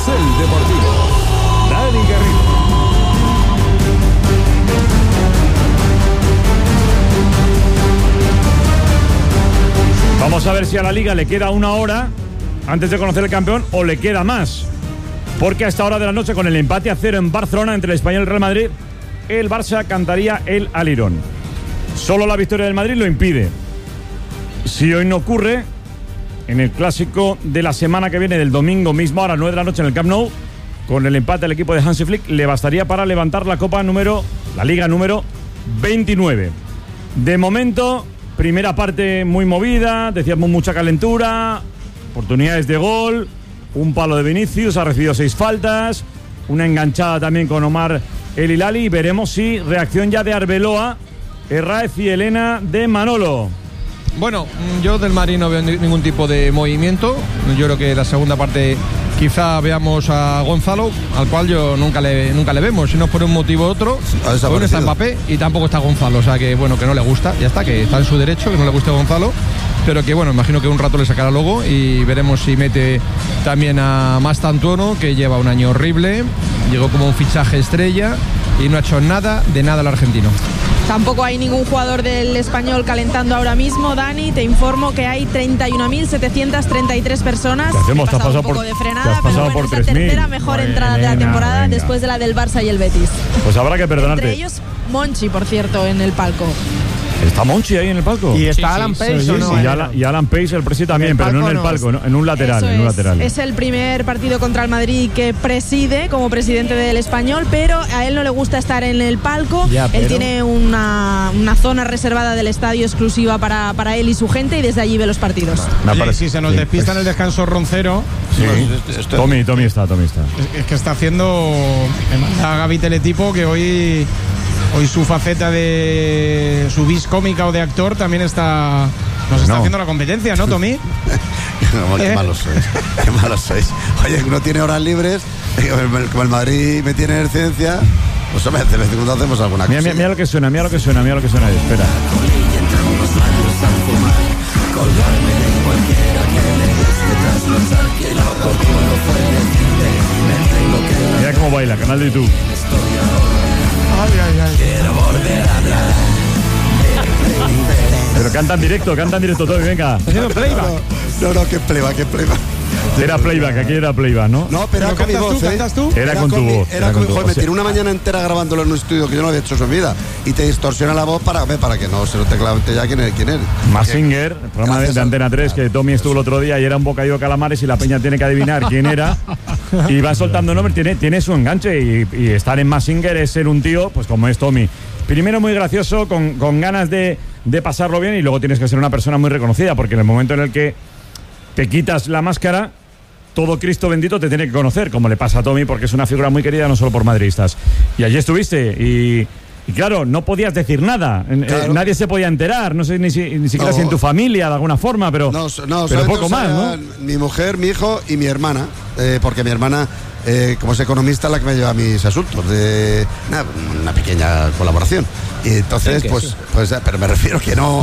Carrusel Deportivo. Dani Garrido. Vamos a ver si a la Liga le queda una hora antes de conocer el campeón o le queda más. Porque a esta hora de la noche, con el empate a 0 en Barcelona entre el Español y el Real Madrid, el Barça cantaría el alirón. Solo la victoria del Madrid lo impide. Si hoy no ocurre, en el clásico de la semana que viene, del domingo mismo a las 9 de la noche en el Camp Nou, con el empate al equipo de Hansi Flick, le bastaría para levantar la Liga número 29. De momento, primera parte muy movida, decíamos mucha calentura, oportunidades de gol, un palo de Vinicius, ha recibido 6 faltas, una enganchada también con Omar El Hilali, y veremos si reacción ya de Arbeloa, Herráez y Elena de Manolo. Bueno, yo del Madrid no veo ningún tipo de movimiento. Yo creo que la segunda parte quizá veamos a Gonzalo, al cual yo nunca le vemos, si no es por un motivo u otro. Hoy no está Mbappé y tampoco está Gonzalo, o sea que bueno, que no le gusta, ya está, que está en su derecho, que no le guste Gonzalo, pero que bueno, imagino que un rato le sacará luego y veremos si mete también a Mastantuono, que lleva un año horrible, llegó como un fichaje estrella y no ha hecho nada al argentino. Tampoco hay ningún jugador del Español calentando ahora mismo, Dani. Te informo que hay 31.733 personas. ¿Qué hacemos? He pasado un poco de frenada, pero bueno, es la 3.000. tercera mejor entrada de la temporada, venga, después de la del Barça y el Betis. Pues habrá que perdonarte. Entre ellos, Monchi, por cierto, en el palco. ¿Está Monchi ahí en el palco? Y está Alan Pace, ¿o no? Y Alan Pace, el presi también, pero no en el palco, ¿no? En un lateral. Eso en un lateral. Es el primer partido contra el Madrid que preside como presidente del Español, pero a él no le gusta estar en el palco. Él tiene una zona reservada del estadio exclusiva para él y su gente, y desde allí ve los partidos. Oye, si se nos despista en el descanso Roncero. Sí, Tommy está. Es que está haciendo a Gaby Teletipo, que hoy su faceta de su vis cómica o de actor también nos está haciendo la competencia, ¿no, Tommy? Qué malos sois. Oye, uno tiene horas libres, como el Madrid me tiene en ciencia, pues hombre, de vez en cuando hacemos alguna cosa. Mira lo que suena, espera. Mira cómo baila, canal de YouTube. Ay. Quiero volver a hablar. Pero cantan directo, todo, venga. Haciendo playback. No, qué playback. Era playback, aquí era playback, ¿no? No, pero era con mi voz, ¿Cantas tú? Era con tu voz. Era con mi voz. Me tiré una mañana entera grabándolo en un estudio que yo no había hecho en su vida. Y te distorsiona la voz para que no se note claramente ya quién es. Mazinger, programa de Antena 3, que Tommy estuvo el otro día y era un bocadillo de calamares y la peña tiene que adivinar quién era. Y va soltando nombres, tiene su enganche. Y estar en Mazinger es ser un tío, pues como es Tommy. Primero muy gracioso, con ganas de pasarlo bien, y luego tienes que ser una persona muy reconocida, porque en el momento en el que te quitas la máscara, todo Cristo bendito te tiene que conocer, como le pasa a Tommy, porque es una figura muy querida no solo por madridistas. Y allí estuviste y claro, no podías decir nada, claro. Nadie se podía enterar, no sé ni siquiera si en tu familia de alguna forma, pero poco más, ¿no? Mi mujer, mi hijo y mi hermana, porque mi hermana, como es economista, la que me lleva mis asuntos, de una pequeña colaboración. Y entonces, pero me refiero que no,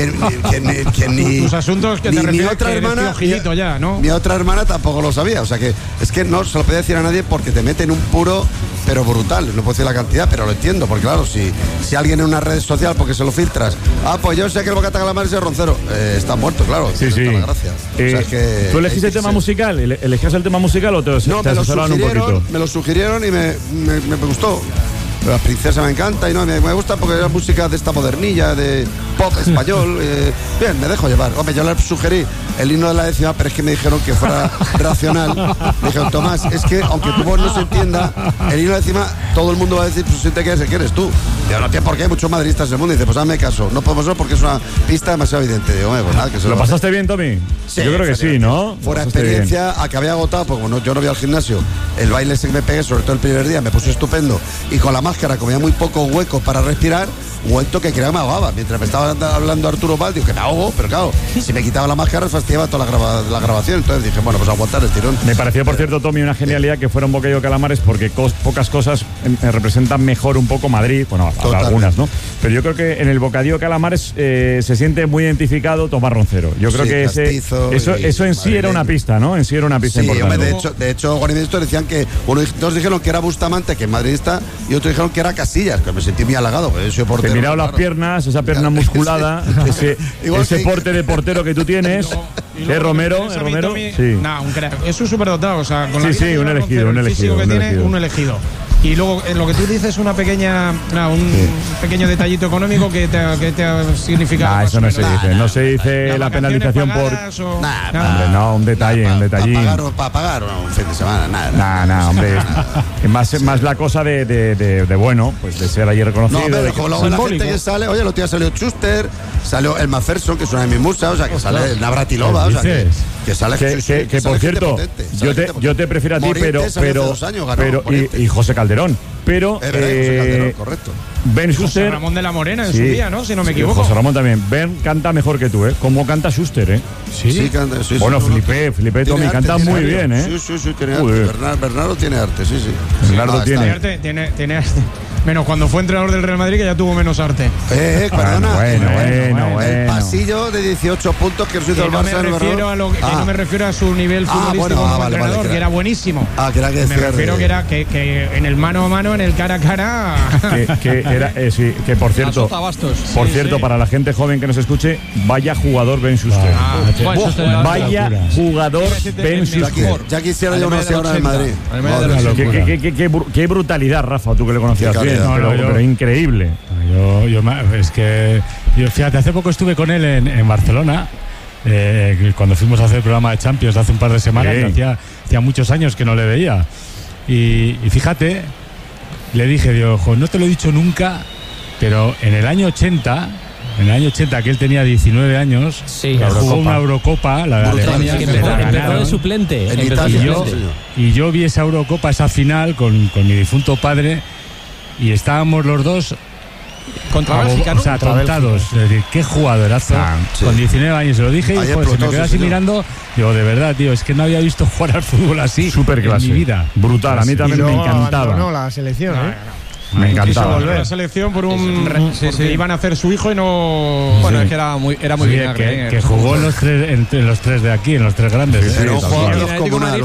que ni tus asuntos, que ni te mi refieres otra que hermana, ya, ya, ¿no? Mi otra hermana tampoco lo sabía, o sea que es que no se lo podía decir a nadie porque te meten un puro, pero brutal. No puedo decir la cantidad, pero lo entiendo, porque claro, si alguien en una red social, porque se lo filtras, pues yo sé que el bocata calamar es el Roncero, está muerto, claro. Sí. Gracias. O sea, es que ¿tú elegiste el tema musical? ¿Elegías el tema musical o te asesoraron un poquito? Me lo sugirieron y me gustó. La princesa me encanta y no me gusta porque es música de esta modernilla, de pop español. Bien, me dejo llevar. Hombre, yo le sugerí el himno de la 10ª, pero es que me dijeron que fuera racional. Me dijeron, Tomás, es que aunque tu voz no se entienda, el himno de la 10ª, todo el mundo va a decir, pues si te quieres, ¿qué eres tú? Digo, no tiene por qué, hay muchos madridistas del mundo. Y dice, pues hazme caso, no podemos ver porque es una pista demasiado evidente. Digo, pues nada, que se ¿Lo pasaste bien, Tommy? Sí, yo creo que sí, ¿no? Fuera experiencia, bien. A que había agotado, porque yo no voy al gimnasio. El baile ese que me pegué, sobre todo el primer día, me puso estupendo. Y con la máscara, comía muy poco hueco para respirar, un momento que creo que me ahogaba. Mientras me estaba hablando Arturo Valls, digo que me ahogo, pero claro, si me quitaba la máscara fastidiaba toda la grabación. Entonces dije, bueno, pues aguantar el tirón. Me pareció, por cierto, Tommy, una genialidad que fuera un bocadillo de calamares, porque pocas cosas representan mejor un poco Madrid, bueno, habrá algunas, ¿no? Pero yo creo que en el bocadillo Calamares se siente muy identificado Tomás Roncero. Yo creo que eso en sí era una pista, ¿no? En sí era una pista importante. Hombre, de hecho, Juan y Benito decían que dos dijeron que era Bustamante, que es madridista, y otros dijeron que era Casillas, que me sentí muy halagado. Soy portero. Te he mirado las piernas, esa pierna musculada, ese porte de portero que tú tienes. ¿Es Romero? Sí. No, un crack. Es un superdotado, o sea, con la sí, un elegido. Un elegido. Y luego, en lo que tú dices, un pequeño detallito económico que te ha significado. Eso no se dice. No se dice la penalización por. Hombre, no, un detallín. Para pagar un fin de semana, nada, hombre. Es más la cosa de bueno, pues de ser allí reconocido. No, pero como luego la gente que sale, oye, el otro día salió Schuster, salió el Macpherson, que es una de mis musas, o sea, que sale el Navratilova, o sea, que sale. Que por cierto, yo te prefiero a ti, pero y José Calderón. Pero José Calderón, correcto. Ben Schuster. José Ramón de la Morena en su día, ¿no? Si no me equivoco. José Ramón también. Ben canta mejor que tú, ¿eh? Como canta Schuster, ¿eh? Sí, canta. Sí, bueno, Felipe Tommy canta muy bien, ¿eh? Sí, tiene arte. Bernardo tiene arte, sí. Bernardo tiene arte. Menos cuando fue entrenador del Real Madrid, que ya tuvo menos arte. Perdona. Bueno. El pasillo de 18 puntos que hizo el Barça. No me refiero a su nivel futbolístico como entrenador, que era buenísimo. Me refiero que en el mano a mano, en el cara a cara. Que por cierto, para la gente joven que nos escuche, vaya jugador Ben Schuster. Vaya jugador Ben Schuster. Ya quisiera yo una hora en Madrid. Qué brutalidad, Rafa, tú que le conocías bien. Pero increíble. Fíjate, hace poco estuve con él en Barcelona, cuando fuimos a hacer el programa de Champions hace un par de semanas. Hacía muchos años que no le veía. Y fíjate, le dije, no te lo he dicho nunca, pero en el año 80, que él tenía 19 años, jugó una Eurocopa, la de Alemania, empezó de suplente en Italia. Y yo vi esa Eurocopa, esa final, con mi difunto padre, y estábamos los dos contra Bélgica, ¿no? O sea, tontados. Es decir, qué jugadorazo. Con 19 años se lo dije y se me quedó así mirando. Digo, de verdad, tío, es que no había visto jugar al fútbol así en mi vida. Brutal, a mí también me encantaba. No, la selección, Me encantaba. Volver a la selección por porque iban a hacer su hijo y no. Bueno, es que era muy bien. Que jugó en los tres de aquí, en los tres grandes. Pero un jugador descomunal,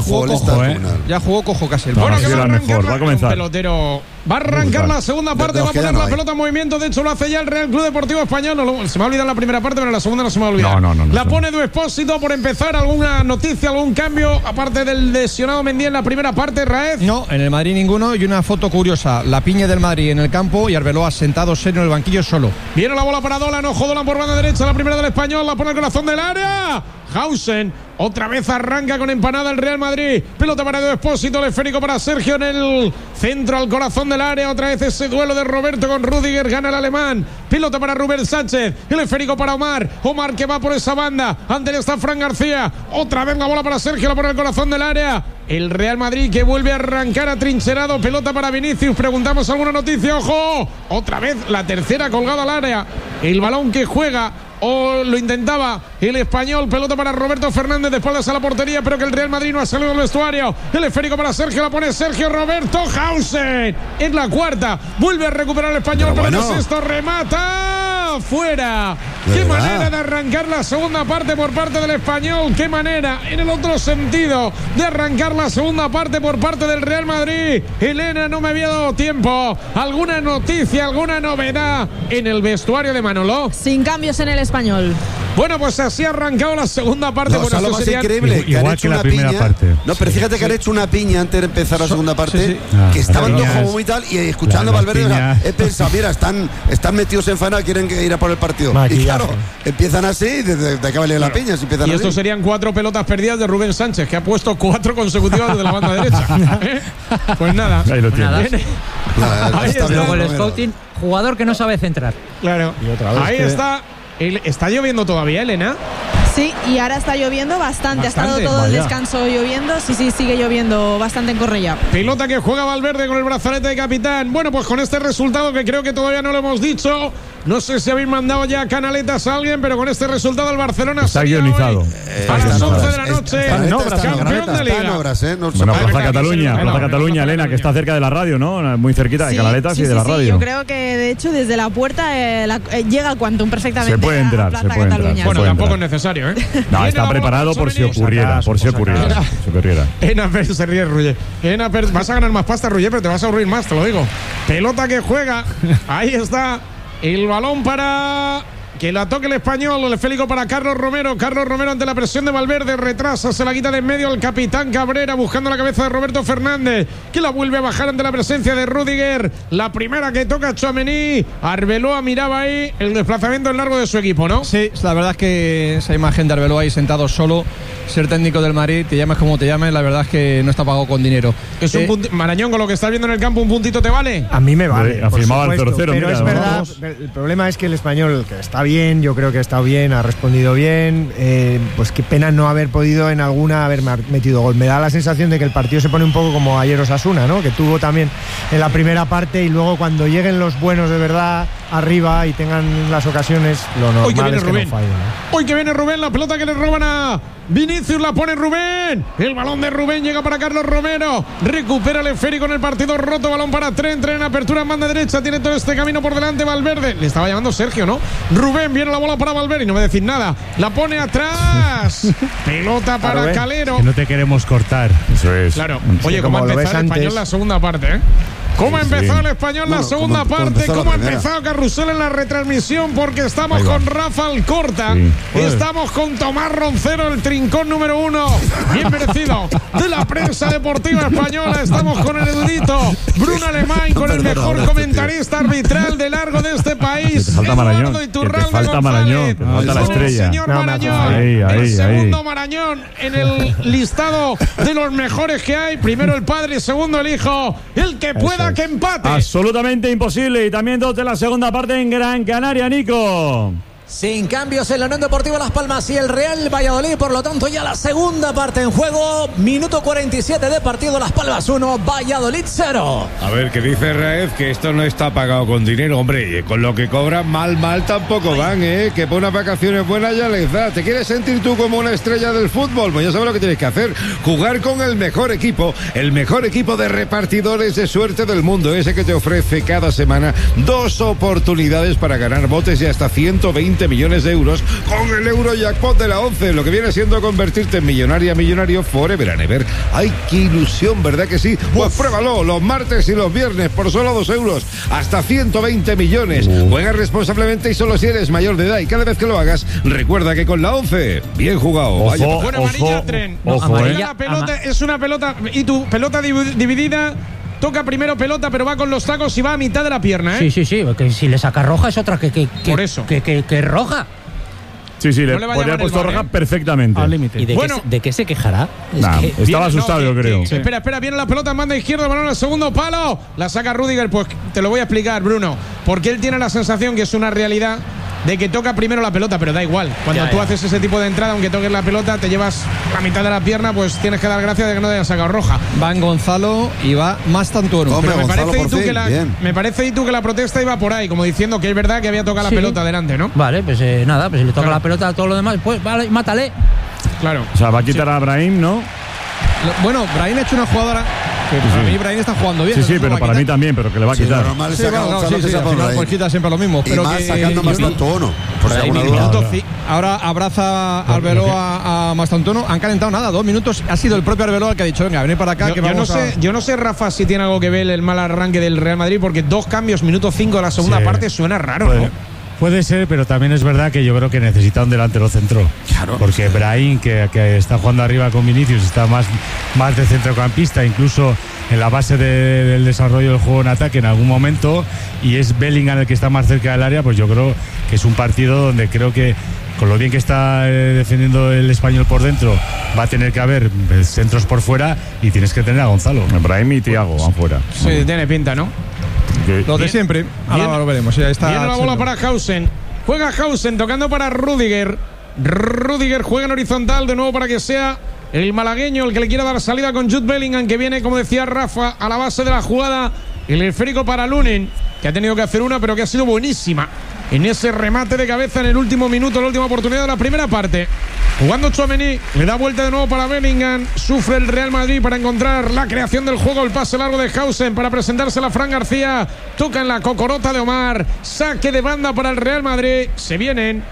ya jugó cojo casi el bueno, que va a comenzar. Pelotero. Va a arrancar la segunda parte, va a poner la pelota en movimiento. De hecho, lo hace ya el Real Club Deportivo Español. Se me ha olvidado la primera parte, pero en la segunda no se me ha olvidado. No. La pone Du Expósito por empezar. ¿Alguna noticia, algún cambio? Aparte del lesionado Mendy en la primera parte, Raez. No, en el Madrid ninguno. Y una foto curiosa: la piña del Madrid en el campo y Arbeloa sentado serio en el banquillo solo. Viene la bola para Dolan. Ojo, Dolan por banda derecha. La primera del Español. La pone al corazón del área. Hausen. Otra vez arranca con empanada el Real Madrid. Pelota para Du Expósito, el esférico para Sergio en el centro al corazón del área. Otra vez ese duelo de Roberto con Rüdiger. Gana el alemán. Pelota para Rubén Sánchez. El esférico para Omar. Omar que va por esa banda. Ante él está Fran García. Otra vez la bola para Sergio. La pone al corazón del área. El Real Madrid que vuelve a arrancar atrincherado. Pelota para Vinicius. Preguntamos alguna noticia. ¡Ojo! Otra vez la tercera colgada al área. El balón que juega. O lo intentaba el español. Pelota para Roberto Fernández de espaldas a la portería, pero que el Real Madrid no ha salido del vestuario. El esférico para Sergio, la pone Sergio Roberto. Hausen es la cuarta. Vuelve a recuperar el español, pero no es esto. Remata fuera. Qué manera de arrancar la segunda parte por parte del español. Qué manera, en el otro sentido, de arrancar la segunda parte por parte del Real Madrid. Elena, no me había dado tiempo. ¿Alguna noticia, alguna novedad en el vestuario de Manolo? Sin cambios en el español. Bueno, pues así ha arrancado la segunda parte. No, lo más increíble, que han hecho la una primera piña. parte. No, pero fíjate que han hecho una piña antes de empezar la segunda parte, que estaban todos como muy tal, y escuchando a Valverde, he pensado, mira, están metidos en faena, quieren ir a por el partido. Y claro, empiezan así, desde que vale la piña. Y estos serían 4 pelotas perdidas de Rubén Sánchez, que ha puesto 4 consecutivas desde la banda derecha. Pues nada. Ahí lo tienes. Luego el scouting, jugador que no sabe centrar. Claro. Ahí está. ¿Está lloviendo todavía, Elena? Sí, y ahora está lloviendo bastante. Ha estado todo el descanso lloviendo. Sí, sigue lloviendo bastante en Cornellà. Pelota que juega Valverde con el brazalete de capitán. Bueno, pues con este resultado que creo que todavía no lo hemos dicho, No sé si habéis mandado ya canaletas a alguien, pero con este resultado el Barcelona está guionizado. A las 11 de la noche, campeón de Liga. Bueno, Plaza Cataluña, Elena, que está cerca de la radio, ¿no? Muy cerquita de Canaletas y de la radio. Yo creo que, de hecho, desde la puerta llega el Quantum perfectamente. Se puede entrar, a Plaza Cataluña. Bueno, tampoco es necesario, ¿eh? No, está preparado por si ocurriera. Enaper se ríe, Ruller. Vas a ganar más pasta, Ruller, pero te vas a aburrir más, te lo digo. Pelota que juega. Ahí está el balón para que la toque el español. El esférico para Carlos Romero. Carlos Romero ante la presión de Valverde. Retrasa, se la quita de en medio el capitán Cabrera buscando la cabeza de Roberto Fernández, que la vuelve a bajar ante la presencia de Rüdiger. La primera que toca Tchouaméni. Arbeloa miraba ahí el desplazamiento en largo de su equipo, ¿no? Sí, la verdad es que esa imagen de Arbeloa ahí sentado solo, ser técnico del Madrid, te llames como te llames, la verdad es que no está pagado con dinero. Es un Marañón, con lo que estás viendo en el campo, ¿un puntito te vale? A mí me vale. Afirmaba el 0-0. Pero mira, es verdad, el problema es que el español, que está bien, yo creo que ha estado bien, ha respondido bien, pues qué pena no haber podido en alguna haber metido gol. Me da la sensación de que el partido se pone un poco como ayer Osasuna, ¿no? Que tuvo también en la primera parte y luego cuando lleguen los buenos de verdad arriba y tengan las ocasiones, lo normal es que no fallen, ¿no? Hoy que viene Rubén, la pelota que le roban a Vinicius, la pone Rubén. El balón de Rubén llega para Carlos Romero. Recupera el esférico en el partido roto. Balón para Tren en apertura en banda derecha. Tiene todo este camino por delante Valverde. Le estaba llamando Sergio, ¿no? Rubén, viene la bola para Valverde y no me decís nada. La pone atrás. Pelota para Calero. Que no te queremos cortar. Eso es. Claro. Oye, ¿cómo ha empezado el español la segunda parte, eh? ¿Cómo ha empezado el español la segunda parte? ¿Cómo ha empezado Carrusel en la retransmisión? Porque estamos con Rafa Alcorta, estamos con Tomás Roncero, el trincón número 1, bien merecido, de la prensa deportiva española. Estamos con el erudito Bruno Alemán, con el mejor comentarista arbitral de largo de este país, falta Marañón, falta Marañón, falta la estrella. El señor Marañón, el segundo Marañón en el listado de los mejores que hay. Primero el padre, segundo el hijo, el que pueda que empate. Absolutamente imposible. Y también dos de la segunda parte en Gran Canaria, Nico. Sin cambios en la Unión Deportiva Las Palmas y el Real Valladolid, por lo tanto ya la segunda parte en juego. Minuto 47 de partido, Las Palmas 1, Valladolid 0. A ver, que dice Raez que esto no está pagado con dinero, hombre, con lo que cobran mal tampoco van, que por unas vacaciones buenas ya les da. ¿Te quieres sentir tú como una estrella del fútbol? Pues ya sabes lo que tienes que hacer, jugar con el mejor equipo de repartidores de suerte del mundo, ese que te ofrece cada semana 2 oportunidades para ganar botes y hasta 120 millones de euros con el Eurojackpot de la 11, lo que viene siendo convertirte en millonario forever and ever. ¡Ay, qué ilusión!, ¿verdad que sí? Pues pruébalo los martes y los viernes por solo 2 euros, hasta 120 millones. Juega responsablemente y solo si eres mayor de edad, y cada vez que lo hagas, recuerda que con la 11, bien jugado. Bueno, amarilla, Tren. Amarilla, la pelota es una pelota, y tu pelota dividida. Toca primero pelota, pero va con los tacos y va a mitad de la pierna, ¿eh? Sí, porque si le saca roja es otra por eso. Que roja. Sí, le podría haber puesto roja perfectamente. Al límite. ¿Y de qué se quejará? Estaba asustado, yo creo. Espera, viene la pelota en banda izquierda, balón al segundo palo. La saca Rüdiger, pues te lo voy a explicar, Bruno. Porque él tiene la sensación que es una realidad de que toca primero la pelota, pero da igual. Cuando tú haces ese tipo de entrada, aunque toques la pelota, te llevas la mitad de la pierna, pues tienes que dar gracias de que no te hayan sacado roja. Van Gonzalo y va Mastantuono. Pero me parece y tú que la protesta iba por ahí, como diciendo que es verdad que había tocado la pelota delante, ¿no? Vale, pues nada, pues si le toca la pelota a todo lo demás, pues vale, mátale. Claro. O sea, va a quitar a Brahim, ¿no? Bueno, Brahim ha hecho una jugadora que para mí Brahim está jugando bien. Sí, pero para mí también, pero que le va a quitar. Normal al final pues quita siempre lo mismo. Pero que sacando Mastantuono, por si alguna duda. Ahora abraza a Arbeloa a Mastantuono. Han calentado nada, 2 minutos. Ha sido el propio Arbeloa el que ha dicho, venga, venid para acá. Yo no sé, Rafa, si tiene algo que ver el mal arranque del Real Madrid, porque 2 cambios, minuto 5 de la segunda parte, suena raro, ¿no? Puede ser, pero también es verdad que yo creo que necesita un delantero centro. Claro. Porque Brahim, que está jugando arriba con Vinicius, está más de centrocampista, incluso en la base del desarrollo del juego en ataque en algún momento, y es Bellingham el que está más cerca del área, pues yo creo que es un partido donde creo que con lo bien que está defendiendo el español por dentro, va a tener que haber centros por fuera y tienes que tener a Gonzalo. Brahim y Thiago van fuera. Sí, tiene pinta, ¿no? Lo de siempre. Ahora lo veremos. Ya está. Viene la bola para Hausen. Juega Hausen tocando para Rüdiger. Rüdiger juega en horizontal de nuevo para que sea el malagueño el que le quiera dar salida con Jude Bellingham, que viene, como decía Rafa, a la base de la jugada. El esférico para Lunin, que ha tenido que hacer una, pero que ha sido buenísima. en ese remate de cabeza en el último minuto, la última oportunidad de la primera parte. Jugando Tchouaméni, le da vuelta de nuevo para Bellingham, sufre el Real Madrid para encontrar la creación del juego, el pase largo de Hausen para presentársela a Fran García, toca en la cocorota de Omar, saque de banda para el Real Madrid, se vienen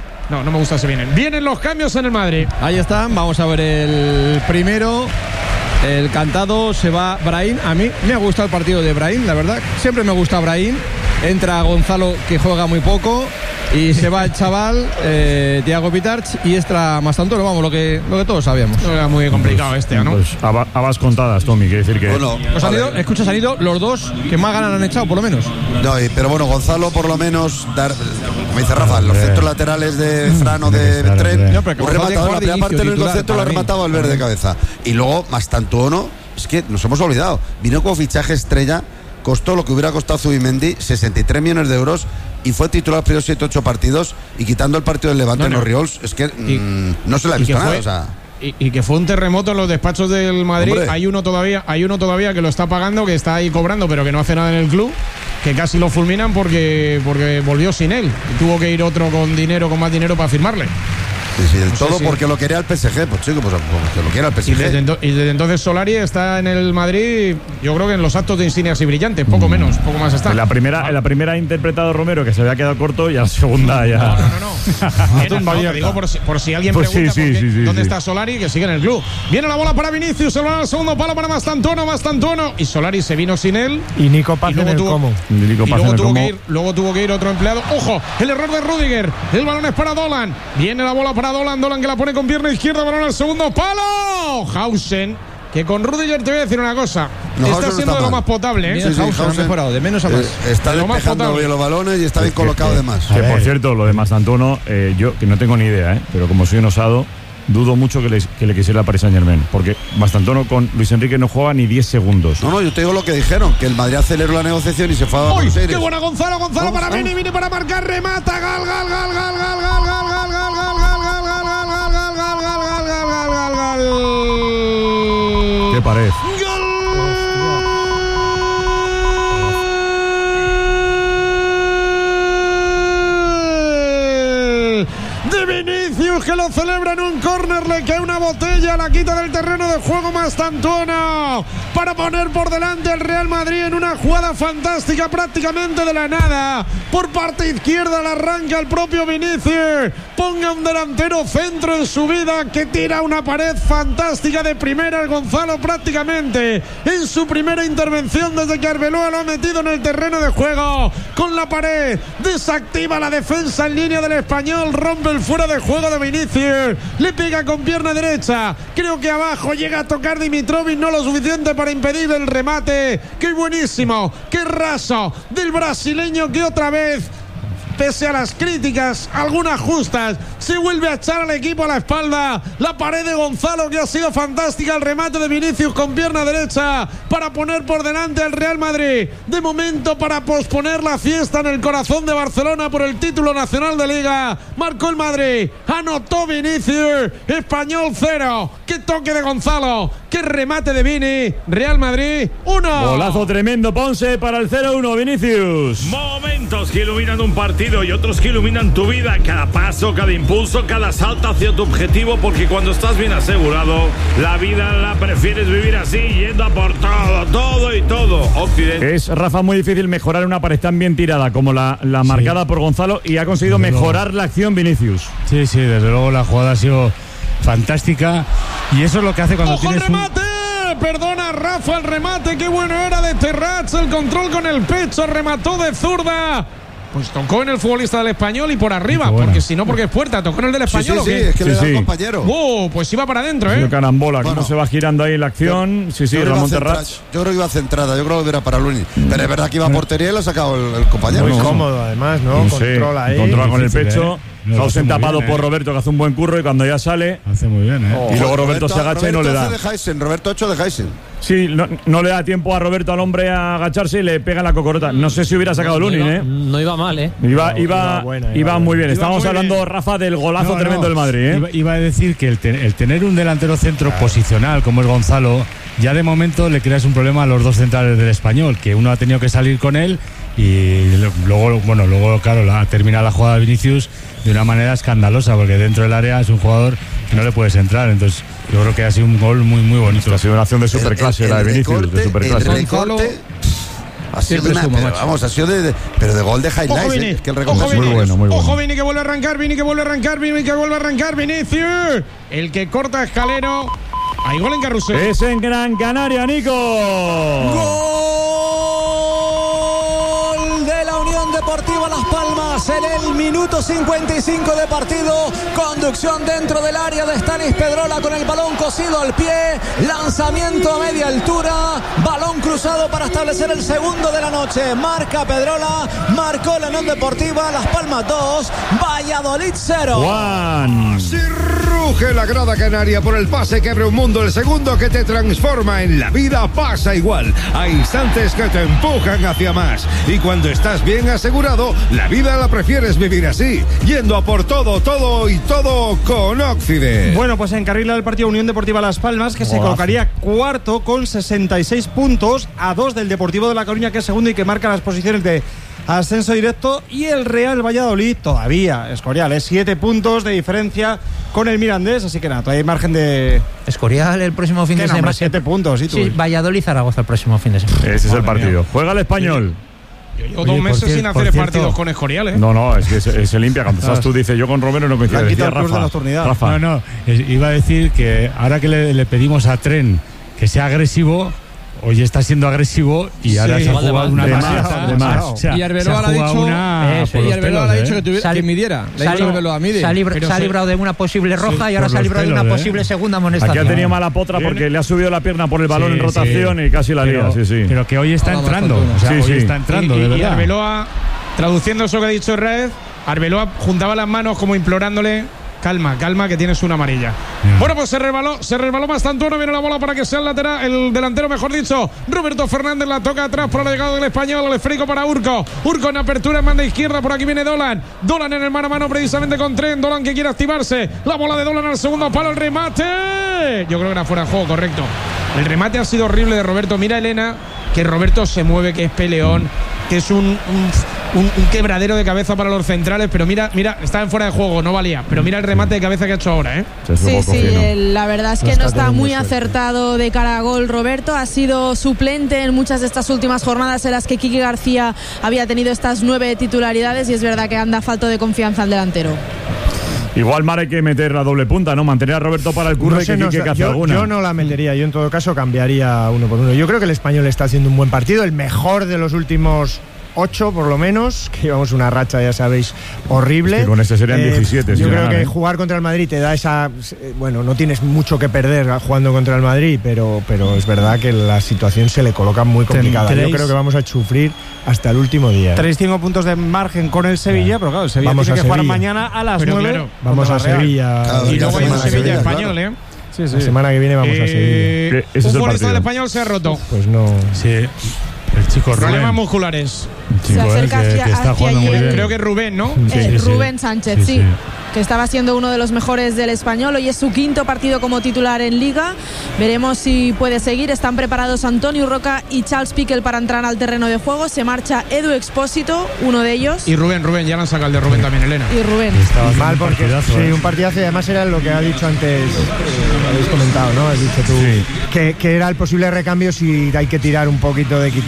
los cambios en el Madrid. Ahí están, vamos a ver el primero. El cantado, se va Brahim. A mí me ha gustado el partido de Brahim, la verdad. Siempre me gusta Brahim. Entra Gonzalo, que juega muy poco. Y se va el chaval, Thiago Pitarch. Y entra Mastantoro, vamos, lo que todos sabíamos. Era muy complicado ¿no? Pues habas contadas, Tommy, quiere decir que... Bueno, pues han ido los dos que más ganas han echado, por lo menos. No, pero bueno, Gonzalo por lo menos, como dice Rafa, los centros laterales de Fran o de Tren, un rematado en la primera parte, el único centro lo ha rematado al verde de cabeza. Y luego Mastantuono, es que nos hemos olvidado, vino como fichaje estrella, costó lo que hubiera costado Zubimendi, 63 millones de euros, y fue titular los primeros 7-8 partidos, y quitando el partido del Levante en los Riols, es que no se le ha visto nada, o sea... Y que fue un terremoto en los despachos del Madrid. Hombre. Hay uno todavía que lo está pagando, que está ahí cobrando, pero que no hace nada en el club, que casi lo fulminan porque volvió sin él. Y tuvo que ir otro con más dinero para firmarle. Sí, todo porque lo quería el PSG, pues chico, pues que lo quiera el PSG. Y desde entonces Solari está en el Madrid, yo creo que en los actos de insignias y brillantes, poco más está. En la primera ha interpretado Romero, que se había quedado corto, y a la segunda ya... No. Digo por si alguien pues pregunta dónde está Solari, que sigue en el club. Viene la bola para Vinicius, se va al segundo palo para Mastantuono, y Solari se vino sin él. Y Nico Paz en el como. Luego tuvo que ir otro empleado. ¡Ojo! El error de Rüdiger. El balón es para Dolan. Viene la bola para Dolan que la pone con pierna izquierda, balón al segundo palo. Hausen, que con Rüdiger te voy a decir una cosa, está siendo de lo más potable, Sí, Hausen ha mejorado, de menos a más. Está despejando bien los balones y está bien colocado de más. Que por cierto, lo de Mastantuono, yo que no tengo ni idea, pero como soy un osado, dudo mucho que le quisiera el Paris Saint-Germain, porque Mastantuono con Luis Enrique no juega ni 10 segundos. No, yo te digo lo que dijeron, que el Madrid aceleró la negociación y se fue a Buenos Aires. ¡Qué buena Gonzalo para Vini para marcar, remata, gal. ¡Qué pared! De Vinicius, que lo celebra en un córner, le cae una botella, la quita del terreno de juego Mastantuono para poner por delante al Real Madrid en una jugada fantástica prácticamente de la nada. Por parte izquierda la arranca el propio Vinicius, ponga un delantero centro en su vida, que tira una pared fantástica de primera el Gonzalo prácticamente en su primera intervención desde que Arbeloa lo ha metido en el terreno de juego. Con la pared desactiva la defensa en línea del Español, rompe el fuera de juego de Vinicius, le pega con pierna derecha, creo que abajo llega a tocar Dimitrovic, no lo suficiente para impedir el remate. ¡Qué buenísimo! ¡Qué raso del brasileño, que otra vez, pese a las críticas, algunas justas, se vuelve a echar al equipo a la espalda! La pared de Gonzalo, que ha sido fantástica, el remate de Vinicius con pierna derecha para poner por delante al Real Madrid, de momento para posponer la fiesta en el corazón de Barcelona por el título nacional de Liga. Marcó el Madrid, anotó Vinicius, Español 0, qué toque de Gonzalo, qué remate de Vini, Real Madrid 1. Golazo tremendo, Ponce, para el 0-1, Vinicius. Momentos que iluminan un partido y otros que iluminan tu vida, cada paso, cada impulso, cada salto hacia tu objetivo, porque cuando estás bien asegurado, la vida la prefieres vivir así, yendo a por todo y todo. Occidente. Es, Rafa, muy difícil mejorar una pared tan bien tirada como la marcada por Gonzalo, y ha conseguido mejorar la acción Vinicius. Sí, desde luego la jugada ha sido fantástica, y eso es lo que hace cuando tienes el remate! Perdona, Rafa, el remate, qué bueno era de Terrats, el control con el pecho, remató de zurda. Pues tocó en el futbolista del Español y por arriba, porque si no, porque es puerta, tocó en el del Español. Sí, es que le da al compañero. Pues iba para adentro, carambola, cómo se va girando ahí la acción. Ramón Terrats. Yo creo que iba centrada, yo creo que era para Luni. Pero es verdad que iba a portería y lo ha sacado el compañero. Muy cómodo, además, ¿no? Controla ahí. Controla con el pecho. Hausen tapado por Roberto, que hace un buen curro, y cuando ya sale, hace muy bien, y luego Roberto se agacha y no le da. Roberto 8 de Heisen. Sí, no le da tiempo a Roberto, al hombre, a agacharse, y le pega en la cocorota. No sé si hubiera sacado Lunin, No iba mal, Iba muy bien. Estábamos hablando, Rafa, del golazo tremendo del Madrid, Iba a decir que el tener un delantero centro posicional como es Gonzalo, ya de momento le creas un problema a los dos centrales del Español, que uno ha tenido que salir con él y luego claro, termina la jugada de Vinicius de una manera escandalosa, porque dentro del área es un jugador que no le puedes entrar. Entonces yo creo que ha sido un gol muy, muy bonito. Ha sido una acción de superclase, la de Vinicius, de superclase. Ha sido pero de gol de highlights. Es que el recorte es muy bueno, muy bueno. Ojo, Vini que vuelve a arrancar, Vinicius. El que corta Escalero. Hay gol en Carrusel. Es en Gran Canaria, Nico. Gol de la Unión Deportiva Las Palmas en el minuto 55 de partido. Conducción dentro del área de Stanis Pedrola con el balón cosido al pie. Lanzamiento a media altura. Balón cruzado para establecer el segundo de la noche. Marca Pedrola. Marcó la Unión Deportiva Las Palmas 2. Valladolid 0. Juan. Si ruge la grada canaria por el pase que abre un mundo, el segundo que te transforma en la vida pasa igual. Hay instantes que te empujan hacia más. Y cuando estás bien asegurado, la vida la prefieres vivir así, yendo a por todo y todo con Occident. Bueno, pues encarrila el partido Unión Deportiva Las Palmas, que se colocaría cuarto con 66 puntos, a 2 del Deportivo de La Coruña, que es segundo y que marca las posiciones de ascenso directo, y el Real Valladolid todavía, Escorial, 7 puntos de diferencia con el Mirandés, así que nada, todavía hay margen de... Escorial el próximo fin de semana. 7 puntos, ¿y tú? Sí, Valladolid-Zaragoza el próximo fin de semana. Ese es el partido. Juega el Español. Llevo 2 meses sin hacer partidos con Escorial, ¿eh? No, es que se limpia. Cuando estás tú, dices, yo con Romero no coincido. Decía Rafa. No, iba a decir que ahora que le pedimos a Tren que sea agresivo, hoy está siendo agresivo y ahora se ha jugado una de más. O sea, y Arbeloa le ha dicho que midiera. Se ha librado de una posible roja y ahora se ha librado de una posible segunda amonestación. Aquí ha tenido mala potra porque le ha subido la pierna por el balón en rotación y casi la lía. Pero que hoy está entrando. Hoy está entrando, de verdad. Y Arbeloa, traduciendo eso que ha dicho Raez, Arbeloa juntaba las manos como implorándole: calma, que tienes una amarilla. Bueno, pues se resbaló bastante. Viene la bola para que sea el delantero, mejor dicho. Roberto Fernández la toca atrás por la llegada del Español. El esférico para Urco en apertura en banda izquierda. Por aquí viene Dolan en el mano a mano precisamente con Tren. Dolan que quiere activarse. La bola de Dolan al segundo palo. El remate. Yo creo que era fuera de juego, correcto. El remate ha sido horrible de Roberto. Mira, Elena, que Roberto se mueve, que es peleón, que es un quebradero de cabeza para los centrales, pero mira, estaba en fuera de juego, no valía, pero mira el remate de cabeza que ha hecho ahora, ¿eh? La verdad es que no está muy acertado de cara a gol Roberto. Ha sido suplente en muchas de estas últimas jornadas en las que Quique García había tenido estas 9 titularidades, y es verdad que anda falto de confianza al delantero. Igual Mar hay que meter la doble punta, ¿no? Mantener a Roberto para el curro y que hace alguna. Yo no la metería, yo en todo caso cambiaría 1 por 1. Yo creo que el Español está haciendo un buen partido, el mejor de los últimos 8 por lo menos, que llevamos una racha, ya sabéis, horrible. Es que con este serían 17. Yo creo que jugar contra el Madrid te da esa... Bueno, no tienes mucho que perder jugando contra el Madrid, pero es verdad que la situación se le coloca muy complicada. Yo creo que vamos a sufrir hasta el último día. 3-5 puntos de margen con el Sevilla, pero claro, el Sevilla tiene que jugar mañana a las 9. Claro, vamos a Sevilla. Y luego hay un Sevilla Español, claro. Sí. La semana que viene vamos a Sevilla. Un futbolista del Español se ha roto. Pues no... Sí. El chico problemas musculares. Se acerca que está jugando muy bien. Creo que es Rubén, ¿no? Rubén Sánchez, sí. Que estaba siendo uno de los mejores del Español. Hoy es su 5º partido como titular en Liga. Veremos si puede seguir. Están preparados Antonio Roca y Charles Piquel para entrar al terreno de juego. Se marcha Edu Expósito, uno de ellos. Y Rubén, ya le han sacado el de Rubén también, Elena. Y Rubén. Mal porque un partidazo, y además era lo que ha dicho antes, habéis comentado, ¿no? Has dicho tú que era el posible recambio si hay que tirar un poquito de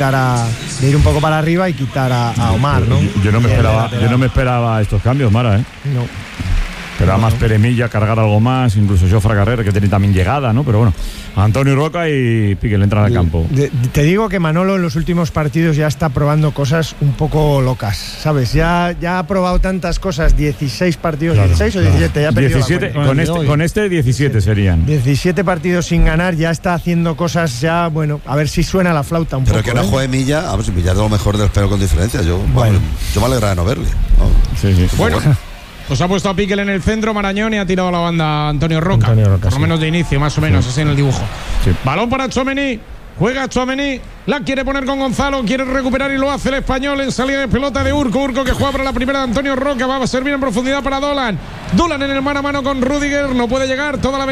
ir un poco para arriba y quitar a Omar, ¿no? Yo no me esperaba estos cambios, Mara, ¿eh? No. Pero más Peremilla, cargar algo más, incluso Jofre Carrera, que tiene también llegada, ¿no? Pero bueno, Antonio Roca y Piquel entran al campo. Te digo que Manolo en los últimos partidos ya está probando cosas un poco locas, ¿sabes? Ya ha probado tantas cosas, 16 partidos, claro, 16 o 17, ya ha perdido 17, con este 17 serían. 17 partidos sin ganar, ya está haciendo cosas ya, bueno, a ver si suena la flauta un poco. Pero que no juegue Milla, a ver si Milla es de lo mejor del Español con diferencia. Yo me alegra de no verle. Sí. Bueno. Pues ha puesto a Piquel en el centro, Marañón, y ha tirado la banda Antonio Roca. Por lo menos de inicio, más o menos, así en el dibujo. Sí. Balón para Tchouaméni. Juega Tchouaméni. La quiere poner con Gonzalo. Quiere recuperar y lo hace el Español en salida de pelota de Urco. Urco que juega para la primera de Antonio Roca. Va a servir en profundidad para Dolan. Dolan en el mano a mano con Rüdiger. No puede llegar toda la